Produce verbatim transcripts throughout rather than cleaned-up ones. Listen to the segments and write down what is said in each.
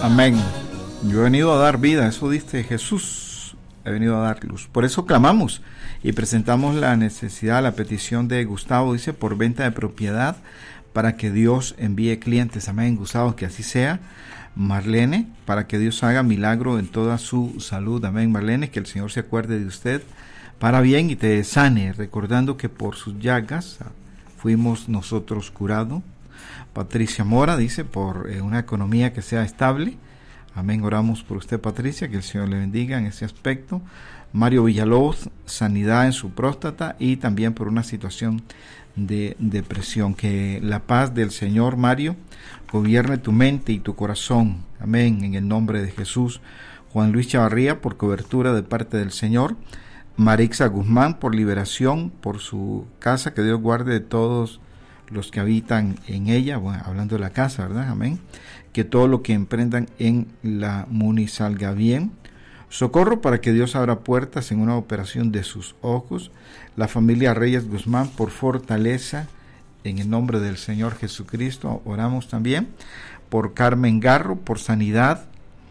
Amén. Yo he venido a dar vida, eso dice Jesús, he venido a dar luz. Por eso clamamos y presentamos la necesidad, la petición de Gustavo, dice, por venta de propiedad, para que Dios envíe clientes. Amén, Gustavo, que así sea. Marlene, para que Dios haga milagro en toda su salud. Amén, Marlene, que el Señor se acuerde de usted para bien y te sane, recordando que por sus llagas fuimos nosotros curados. Patricia Mora dice, por eh, una economía que sea estable. Amén, oramos por usted, Patricia, que el Señor le bendiga en ese aspecto. Mario Villalobos, sanidad en su próstata y también por una situación de depresión. Que la paz del Señor, Mario, gobierne tu mente y tu corazón. Amén, en el nombre de Jesús. Juan Luis Chavarría, por cobertura de parte del Señor. Marixa Guzmán, por liberación, por su casa, que Dios guarde de todos los que habitan en ella, bueno, hablando de la casa, ¿verdad? Amén. Que todo lo que emprendan en la Muni salga bien. Socorro para que Dios abra puertas en una operación de sus ojos. La familia Reyes Guzmán, por fortaleza, en el nombre del Señor Jesucristo. Oramos también por Carmen Garro, por sanidad,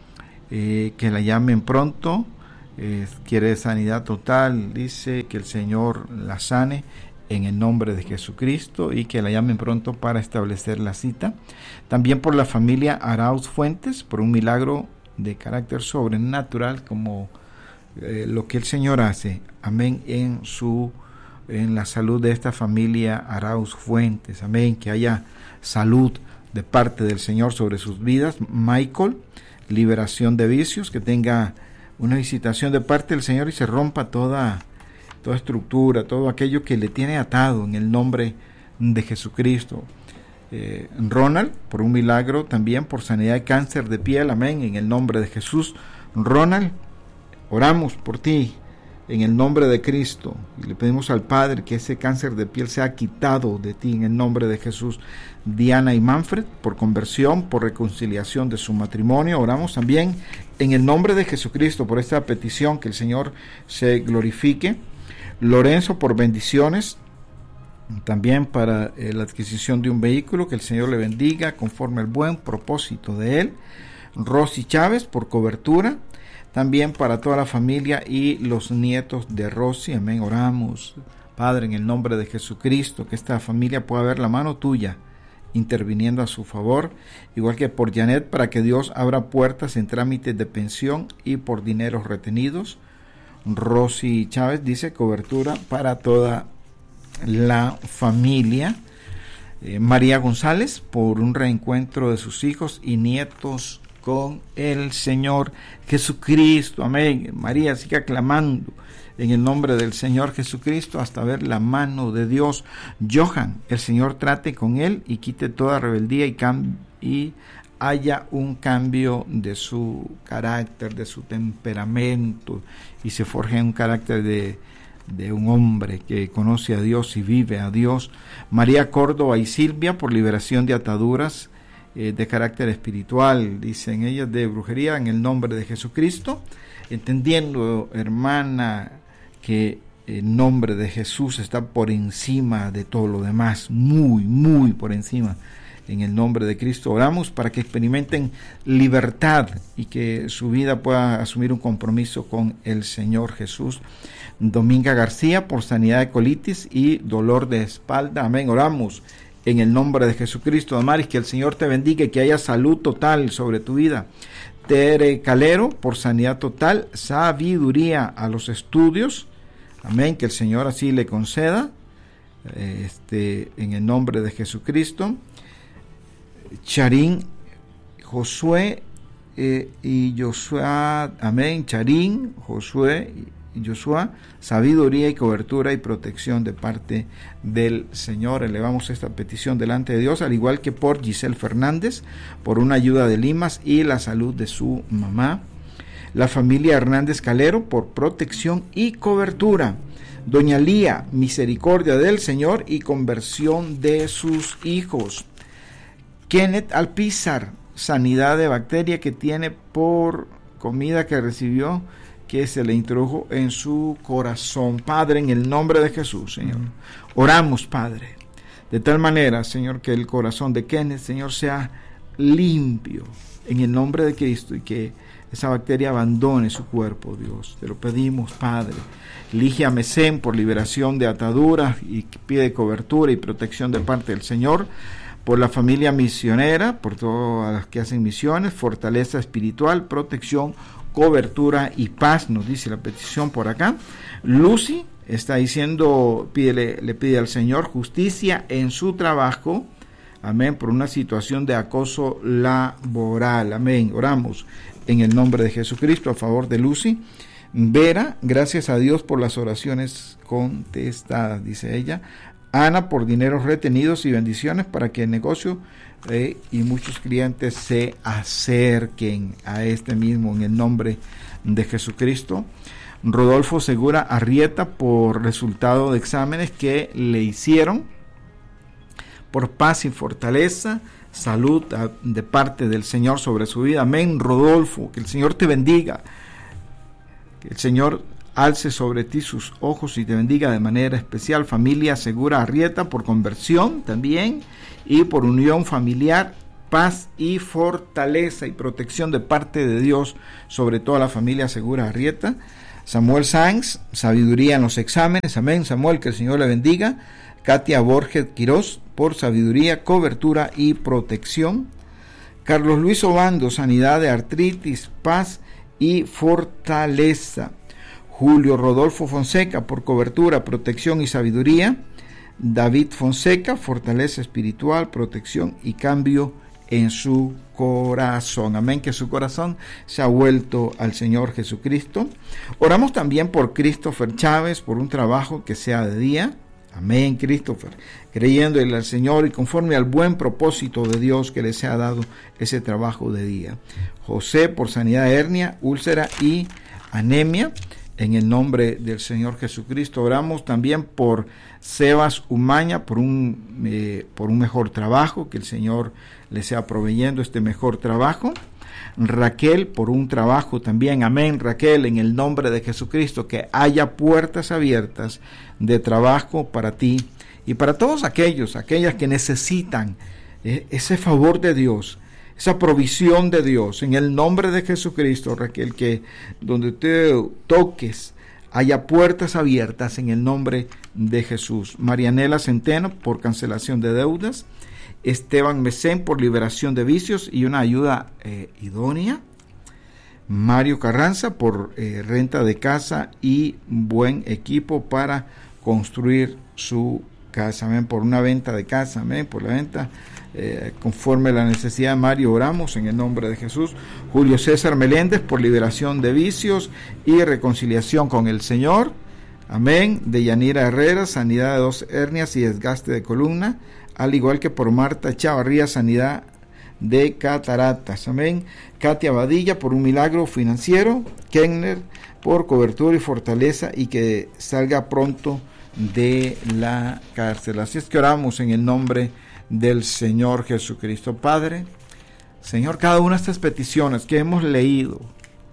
eh, que la llamen pronto. Eh, quiere sanidad total, dice que el Señor la sane en el nombre de Jesucristo y que la llamen pronto para establecer la cita. También por la familia Arauz Fuentes, por un milagro de carácter sobrenatural como eh, lo que el Señor hace, amén, en su en la salud de esta familia Arauz Fuentes, amén, que haya salud de parte del Señor sobre sus vidas. Michael, liberación de vicios, que tenga una visitación de parte del Señor y se rompa toda toda estructura, todo aquello que le tiene atado en el nombre de Jesucristo. Eh, Ronald, por un milagro también, por sanidad de cáncer de piel, amén, en el nombre de Jesús. Ronald, oramos por ti en el nombre de Cristo y le pedimos al Padre que ese cáncer de piel sea quitado de ti en el nombre de Jesús. Diana y Manfred, por conversión, por reconciliación de su matrimonio. Oramos también en el nombre de Jesucristo por esta petición, que el Señor se glorifique. Lorenzo, por bendiciones, también para eh, la adquisición de un vehículo, que el Señor le bendiga conforme al buen propósito de Él. Rosy Chávez, por cobertura, también para toda la familia y los nietos de Rosy, amén. Oramos, Padre, en el nombre de Jesucristo, que esta familia pueda ver la mano tuya interviniendo a su favor, igual que por Janet, para que Dios abra puertas en trámites de pensión y por dineros retenidos. Rosy Chávez dice cobertura para toda la familia. eh, María González, por un reencuentro de sus hijos y nietos con el Señor Jesucristo, amén. María sigue clamando en el nombre del Señor Jesucristo hasta ver la mano de Dios. Johan, el Señor trate con él y quite toda rebeldía y, cam- y haya un cambio de su carácter, de su temperamento, y se forje un carácter de, de un hombre que conoce a Dios y vive a Dios. María Córdoba y Silvia, por liberación de ataduras eh, de carácter espiritual, dicen ellas, de brujería, en el nombre de Jesucristo, entendiendo, hermana, que el nombre de Jesús está por encima de todo lo demás, muy, muy por encima. En el nombre de Cristo oramos para que experimenten libertad y que su vida pueda asumir un compromiso con el Señor Jesús. Dominga García, por sanidad de colitis y dolor de espalda, amén. Oramos en el nombre de Jesucristo. Damaris, que el Señor te bendiga y que haya salud total sobre tu vida. Tere Calero, por sanidad total, sabiduría a los estudios, amén, que el Señor así le conceda, este, en el nombre de Jesucristo. Charín, Josué eh, y Josué, amén. Charín, Josué y Josué, sabiduría y cobertura y protección de parte del Señor. Elevamos esta petición delante de Dios, al igual que por Giselle Fernández, por una ayuda de limas y la salud de su mamá. La familia Hernández Calero, por protección y cobertura. Doña Lía, misericordia del Señor y conversión de sus hijos. Kenneth Alpizar, sanidad de bacteria que tiene por comida que recibió, que se le introdujo en su corazón. Padre, en el nombre de Jesús, Señor, mm. oramos, Padre, de tal manera, Señor, que el corazón de Kenneth, Señor, sea limpio, en el nombre de Cristo, y que esa bacteria abandone su cuerpo, Dios. Te lo pedimos, Padre. Elige a Mesén por liberación de ataduras y pide cobertura y protección de parte del Señor, por la familia misionera, por todas las que hacen misiones, fortaleza espiritual, protección, cobertura y paz, nos dice la petición por acá. Lucy está diciendo, pide, le pide al Señor justicia en su trabajo, amén, por una situación de acoso laboral, amén. Oramos en el nombre de Jesucristo a favor de Lucy. Vera, gracias a Dios por las oraciones contestadas, dice ella. Ana, por dineros retenidos y bendiciones para que el negocio eh, y muchos clientes se acerquen a este mismo en el nombre de Jesucristo. Rodolfo Segura Arrieta, por resultado de exámenes que le hicieron, por paz y fortaleza, salud de parte del Señor sobre su vida. Amén, Rodolfo, que el Señor te bendiga, que el Señor alce sobre ti sus ojos y te bendiga de manera especial. Familia Segura Arrieta, por conversión también y por unión familiar, paz y fortaleza y protección de parte de Dios sobre toda la familia Segura Arrieta. Samuel Sáenz, sabiduría en los exámenes, amén. Samuel, que el Señor le bendiga. Katia Borges Quirós, por sabiduría, cobertura y protección. Carlos Luis Obando, sanidad de artritis, paz y fortaleza. Julio Rodolfo Fonseca, por cobertura, protección y sabiduría. David Fonseca, fortaleza espiritual, protección y cambio en su corazón. Amén, que su corazón se ha vuelto al Señor Jesucristo. Oramos también por Christopher Chávez, por un trabajo que sea de día. Amén, Christopher, creyéndole al Señor y conforme al buen propósito de Dios que les ha dado ese trabajo de día. José, por sanidad de hernia, úlcera y anemia. En el nombre del Señor Jesucristo oramos también por Sebas Umaña, por un, eh, por un mejor trabajo, que el Señor le sea proveyendo este mejor trabajo. Raquel, por un trabajo también, amén, Raquel, en el nombre de Jesucristo, que haya puertas abiertas de trabajo para ti y para todos aquellos, aquellas que necesitan eh, ese favor de Dios, esa provisión de Dios, en el nombre de Jesucristo, Raquel, que donde te toques haya puertas abiertas en el nombre de Jesús. Marianela Centeno, por cancelación de deudas. Esteban Mesén, por liberación de vicios y una ayuda eh, idónea. Mario Carranza, por eh, renta de casa y buen equipo para construir su casa. Amén, por una venta de casa, amén, por la venta eh, conforme a la necesidad de Mario, oramos en el nombre de Jesús. Julio César Meléndez, por liberación de vicios y reconciliación con el Señor. Amén. De Yanira Herrera, sanidad de dos hernias y desgaste de columna, al igual que por Marta Chavarría, sanidad de cataratas. Amén. Katia Badilla, por un milagro financiero. Kenner, por cobertura y fortaleza y que salga pronto de la cárcel. Así es que oramos en el nombre del Señor Jesucristo. Padre, Señor, cada una de estas peticiones que hemos leído,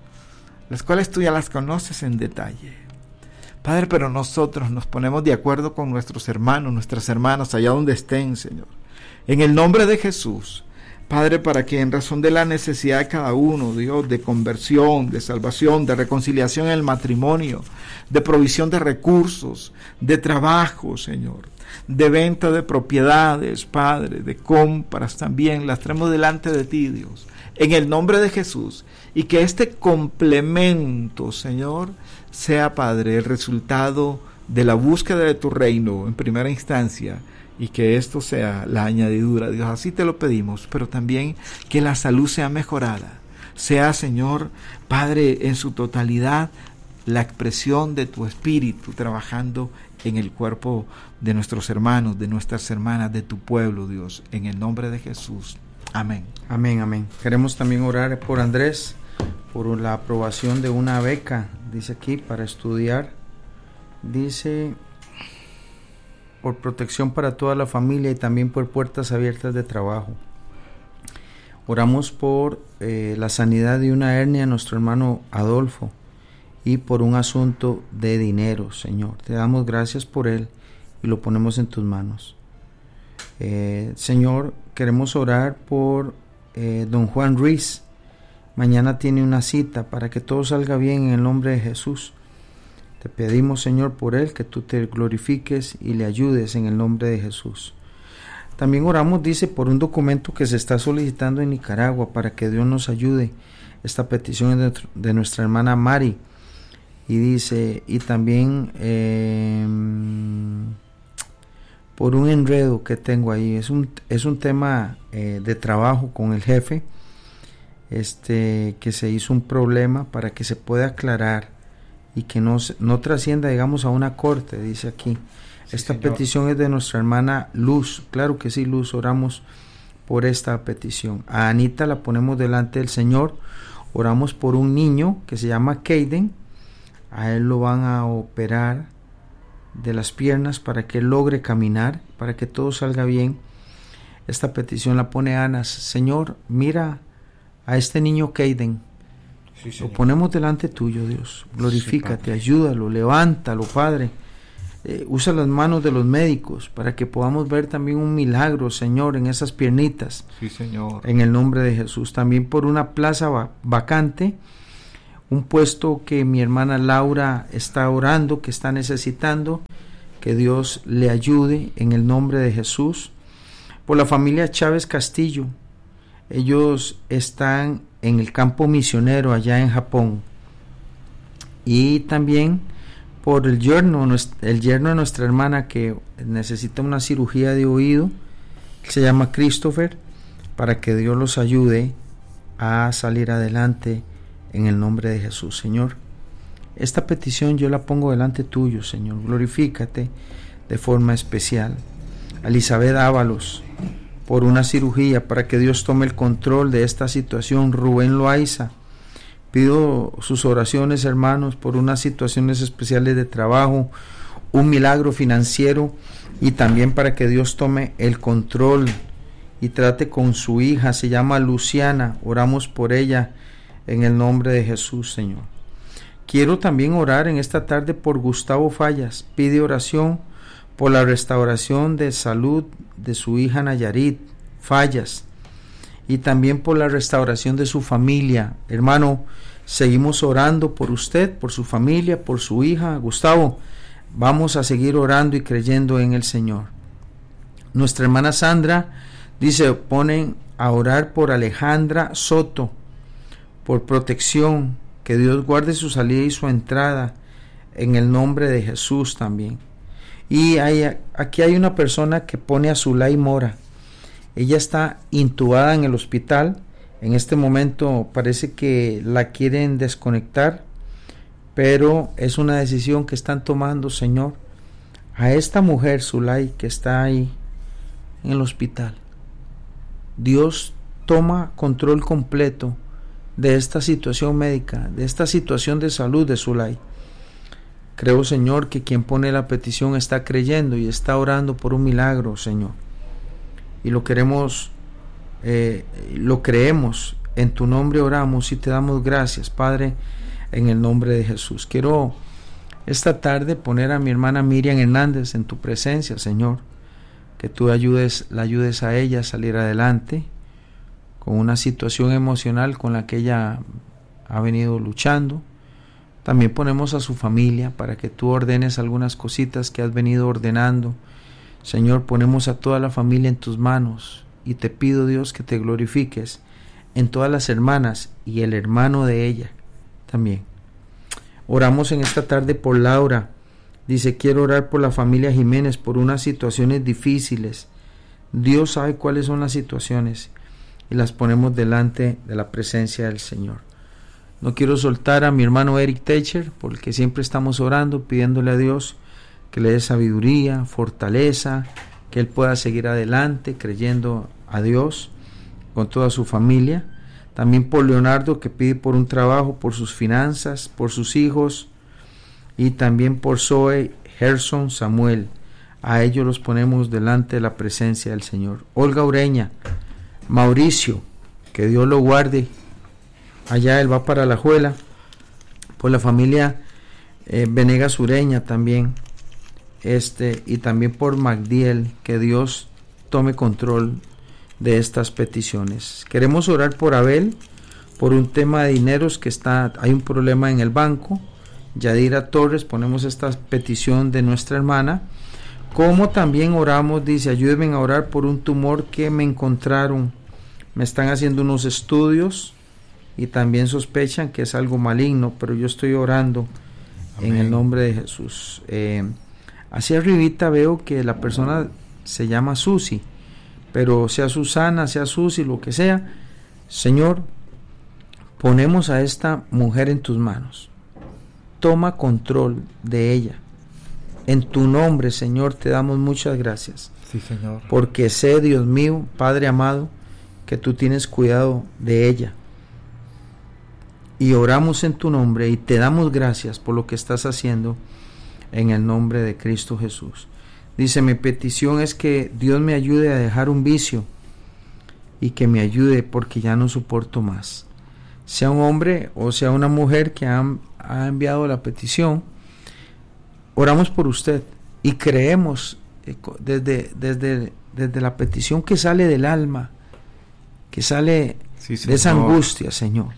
las cuales tú ya las conoces en detalle, Padre, pero nosotros nos ponemos de acuerdo con nuestros hermanos, nuestras hermanas, allá donde estén, Señor, en el nombre de Jesús, Padre, para que en razón de la necesidad de cada uno, Dios, de conversión, de salvación, de reconciliación en el matrimonio, de provisión de recursos, de trabajo, Señor, de venta de propiedades, Padre, de compras también, las traemos delante de ti, Dios, en el nombre de Jesús, y que este complemento, Señor, sea, Padre, el resultado de la búsqueda de tu reino en primera instancia, y que esto sea la añadidura, Dios, así te lo pedimos, pero también que la salud sea mejorada, sea, Señor, Padre, en su totalidad, la expresión de tu Espíritu trabajando en el cuerpo de nuestros hermanos, de nuestras hermanas, de tu pueblo, Dios, en el nombre de Jesús. Amén. Amén, amén. Queremos también orar por Andrés, por la aprobación de una beca, dice aquí, para estudiar. Dice, por protección para toda la familia y también por puertas abiertas de trabajo. Oramos por eh, la sanidad de una hernia a nuestro hermano Adolfo y por un asunto de dinero, Señor. Te damos gracias por él y lo ponemos en tus manos. Eh, Señor, queremos orar por eh, don Juan Ruiz. Mañana tiene una cita. Para que todo salga bien en el nombre de Jesús, te pedimos, Señor, por él, que tú te glorifiques y le ayudes en el nombre de Jesús. También oramos, dice, por un documento que se está solicitando en Nicaragua, para que Dios nos ayude. Esta petición es de, de nuestra hermana Mari. Y dice, y también eh, por un enredo que tengo ahí. Es un, es un tema eh, de trabajo con el jefe, este, que se hizo un problema para que se pueda aclarar y que no, no trascienda, digamos, a una corte, dice aquí. Sí, esta señor. Petición es de nuestra hermana Luz. Claro que sí, Luz, oramos por esta petición. A Anita la ponemos delante del Señor. Oramos por un niño que se llama Kaden. A él lo van a operar de las piernas para que él logre caminar, para que todo salga bien. Esta petición la pone Ana. Señor, mira a este niño Kaden. Sí, lo ponemos delante tuyo, Dios. Glorifícate, sí, ayúdalo, levántalo, Padre. Eh, usa las manos de los médicos para que podamos ver también un milagro, Señor, en esas piernitas. Sí, Señor. En el nombre de Jesús. También por una plaza va- vacante, un puesto que mi hermana Laura está orando, que está necesitando, que Dios le ayude en el nombre de Jesús. Por la familia Chávez Castillo. Ellos están en el campo misionero allá en Japón. Y también por el yerno, el yerno de nuestra hermana, que necesita una cirugía de oído, se llama Christopher, para que Dios los ayude a salir adelante en el nombre de Jesús. Señor, esta petición yo la pongo delante tuyo, Señor. Glorifícate de forma especial. A Elizabeth Ábalos, por una cirugía, para que Dios tome el control de esta situación. Rubén Loaiza, pido sus oraciones, hermanos, por unas situaciones especiales de trabajo, un milagro financiero, y también para que Dios tome el control y trate con su hija, se llama Luciana. Oramos por ella en el nombre de Jesús, Señor. Quiero también orar en esta tarde por Gustavo Fallas. Pide oración por la restauración de salud de su hija Nayarit Fallas, y también por la restauración de su familia. Hermano, seguimos orando por usted, por su familia, por su hija. Gustavo, vamos a seguir orando y creyendo en el Señor. Nuestra hermana Sandra dice, ponen a orar por Alejandra Soto, por protección, que Dios guarde su salida y su entrada en el nombre de Jesús también. Y hay, aquí hay una persona que pone a Zulay Mora. Ella está intubada en el hospital. En este momento parece que la quieren desconectar, pero es una decisión que están tomando, Señor. A esta mujer, Zulay, que está ahí en el hospital, Dios toma control completo de esta situación médica, de esta situación de salud de Zulay. Creo, Señor, que quien pone la petición está creyendo y está orando por un milagro, Señor. Y lo queremos, eh, lo creemos. En tu nombre oramos y te damos gracias, Padre, en el nombre de Jesús. Quiero esta tarde poner a mi hermana Miriam Hernández en tu presencia, Señor. Que tú ayudes, la ayudes a ella a salir adelante con una situación emocional con la que ella ha venido luchando. También ponemos a su familia para que tú ordenes algunas cositas que has venido ordenando. Señor, ponemos a toda la familia en tus manos y te pido, Dios, que te glorifiques en todas las hermanas y el hermano de ella también. Oramos en esta tarde por Laura. Dice, quiero orar por la familia Jiménez por unas situaciones difíciles. Dios sabe cuáles son las situaciones y las ponemos delante de la presencia del Señor. No quiero soltar a mi hermano Eric Techer, porque siempre estamos orando, pidiéndole a Dios que le dé sabiduría, fortaleza, que él pueda seguir adelante creyendo a Dios con toda su familia. También por Leonardo, que pide por un trabajo, por sus finanzas, por sus hijos, y también por Zoe, Gerson, Samuel. A ellos los ponemos delante de la presencia del Señor. Olga Ureña, Mauricio, que Dios lo guarde. Allá él va para La Juela. Por la familia eh, Venegas Ureña también. Este, y también por Magdiel, que Dios tome control de estas peticiones. Queremos orar por Abel, por un tema de dineros que está, hay un problema en el banco. Yadira Torres, ponemos esta petición de nuestra hermana. Como también oramos, dice, ayúdenme a orar por un tumor que me encontraron. Me están haciendo unos estudios y también sospechan que es algo maligno, pero yo estoy orando. Amén. En el nombre de Jesús. Eh, hacia arribita veo que la persona se llama Susi, pero sea Susana, sea Susi, lo que sea, Señor, ponemos a esta mujer en tus manos. Toma control de ella. En tu nombre, Señor, te damos muchas gracias. Sí, Señor. Porque sé, Dios mío, Padre amado, que tú tienes cuidado de ella. Y oramos en tu nombre y te damos gracias por lo que estás haciendo en el nombre de Cristo Jesús. Dice, mi petición es que Dios me ayude a dejar un vicio y que me ayude porque ya no soporto más. Sea un hombre o sea una mujer que ha, ha enviado la petición, oramos por usted y creemos desde, desde, desde la petición que sale del alma, que sale sí, de esa angustia, Señor.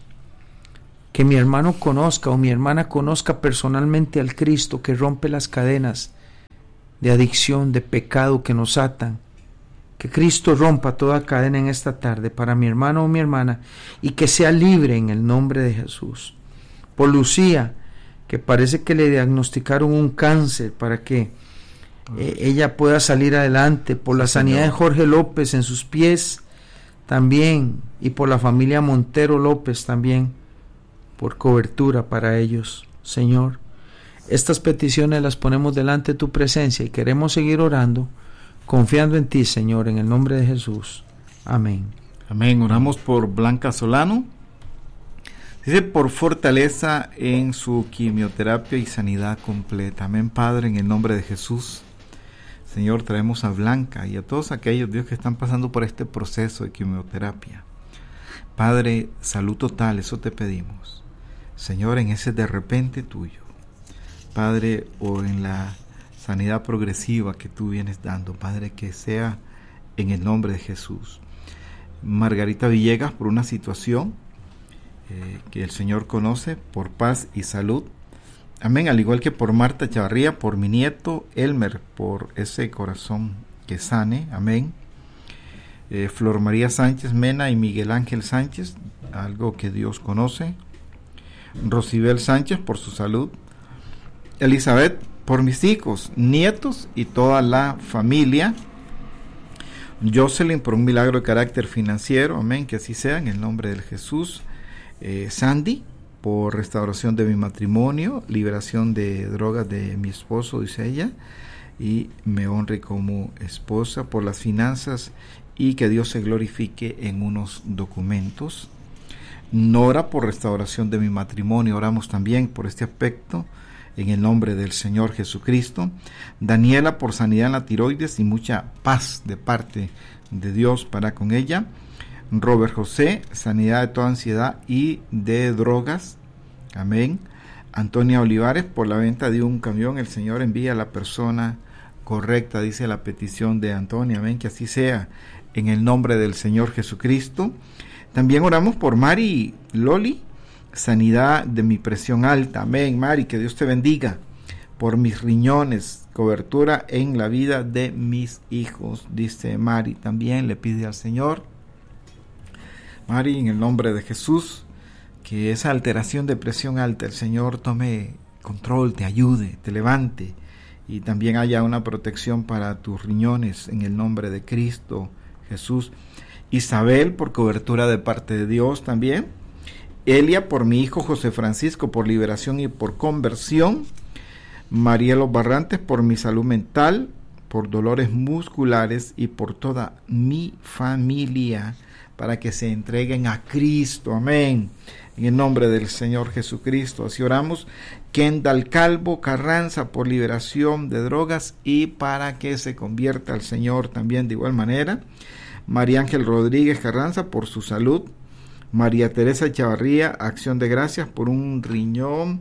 Que mi hermano conozca o mi hermana conozca personalmente al Cristo que rompe las cadenas de adicción, de pecado que nos atan. Que Cristo rompa toda cadena en esta tarde para mi hermano o mi hermana y que sea libre en el nombre de Jesús. Por Lucía, que parece que le diagnosticaron un cáncer para que eh, ella pueda salir adelante. Por la sanidad de Jorge López en sus pies también, y por la familia Montero López también, por cobertura para ellos, Señor. Estas peticiones las ponemos delante de tu presencia y queremos seguir orando, confiando en ti, Señor, en el nombre de Jesús. Amén. Amén. Oramos por Blanca Solano. Dice, por fortaleza en su quimioterapia y sanidad completa. Amén, Padre, en el nombre de Jesús. Señor, traemos a Blanca y a todos aquellos, Dios, que están pasando por este proceso de quimioterapia. Padre, salud total, eso te pedimos. Señor, en ese de repente tuyo, Padre, o en la sanidad progresiva que tú vienes dando, Padre, que sea en el nombre de Jesús. Margarita Villegas, por una situación eh, que el Señor conoce, por paz y salud. Amén, al igual que por Marta Chavarría, por mi nieto Elmer, por ese corazón que sane. Amén. Eh, Flor María Sánchez Mena y Miguel Ángel Sánchez, algo que Dios conoce. Rosibel Sánchez, por su salud. Elizabeth, por mis hijos, nietos y toda la familia. Jocelyn, por un milagro de carácter financiero. Amén, que así sea, en el nombre de Jesús. eh, Sandy, por restauración de mi matrimonio, liberación de drogas de mi esposo, dice ella, y me honre como esposa, por las finanzas y que Dios se glorifique en unos documentos. Nora, por restauración de mi matrimonio, oramos también por este aspecto en el nombre del Señor Jesucristo. Daniela, por sanidad en la tiroides y mucha paz de parte de Dios para con ella. Robert José, sanidad de toda ansiedad y de drogas. Amén. Antonia Olivares, por la venta de un camión, el Señor envía a la persona correcta, dice la petición de Antonia. Amén, que así sea en el nombre del Señor Jesucristo. También oramos por Mari Loli, sanidad de mi presión alta. Amén, Mari, que Dios te bendiga. Por mis riñones, cobertura en la vida de mis hijos, dice Mari. También le pide al Señor, Mari, en el nombre de Jesús, que esa alteración de presión alta, el Señor tome control, te ayude, te levante, y también haya una protección para tus riñones en el nombre de Cristo Jesús. Isabel, por cobertura de parte de Dios también. Elia, por mi hijo José Francisco, por liberación y por conversión. Marielo Barrantes, por mi salud mental, por dolores musculares y por toda mi familia, para que se entreguen a Cristo. Amén. En el nombre del Señor Jesucristo. Así oramos. Kendall Calvo Carranza, por liberación de drogas y para que se convierta al Señor también de igual manera. María Ángel Rodríguez Carranza, por su salud. María Teresa Chavarría, acción de gracias por un riñón.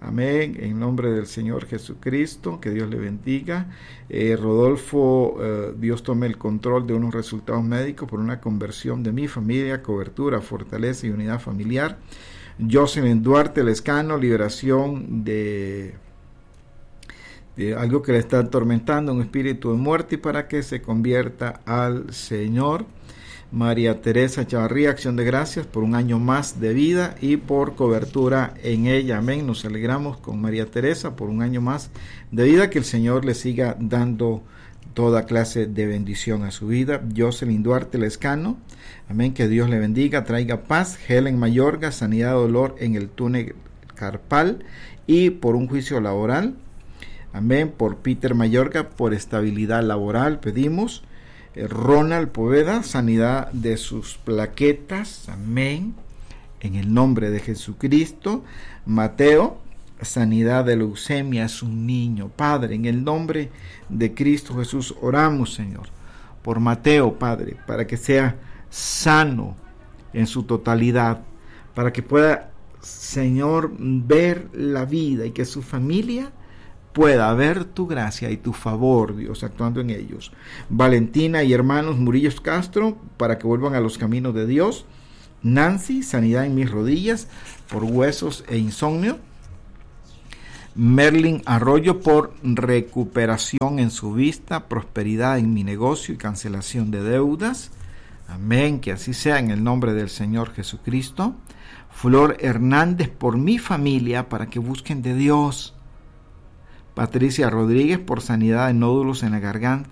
Amén, en nombre del Señor Jesucristo, que Dios le bendiga. Eh, Rodolfo, eh, Dios tome el control de unos resultados médicos por una conversión de mi familia, cobertura, fortaleza y unidad familiar. Jocelyn Duarte Lescano, liberación de, de algo que le está atormentando, un espíritu de muerte, y para que se convierta al Señor. María Teresa Chavarría, acción de gracias por un año más de vida y por cobertura en ella. Amén. Nos alegramos con María Teresa por un año más de vida. Que el Señor le siga dando toda clase de bendición a su vida. Jocelyn Duarte Lescano, amén, que Dios le bendiga, traiga paz. Helen Mayorga, sanidad de dolor en el túnel carpal y por un juicio laboral. Amén. Por Peter Mayorga, por estabilidad laboral pedimos. Ronald Poveda, sanidad de sus plaquetas, amén, en el nombre de Jesucristo. Mateo, sanidad de leucemia, es un niño. Padre, en el nombre de Cristo Jesús, oramos, Señor, por Mateo, Padre, para que sea sano en su totalidad, para que pueda, Señor, ver la vida y que su familia pueda ver tu gracia y tu favor, Dios, actuando en ellos. Valentina y hermanos Murillos Castro, para que vuelvan a los caminos de Dios. Nancy, sanidad en mis rodillas por huesos e insomnio. Merlin Arroyo, por recuperación en su vista, prosperidad en mi negocio y cancelación de deudas. Amén, que así sea en el nombre del Señor Jesucristo. Flor Hernández, por mi familia, para que busquen de Dios. Patricia Rodríguez, por sanidad de nódulos en la garganta